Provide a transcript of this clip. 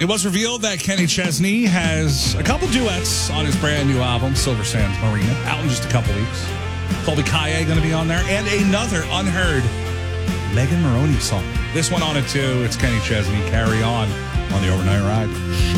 It was revealed that Kenny Chesney has a couple duets on his brand new album, Silver Sands Marina, out in just a couple weeks. Colby Kaye going to be on there, and another unheard Megan Maroney song. This one on it too. It's Kenny Chesney, Carry On the Overnight Ride.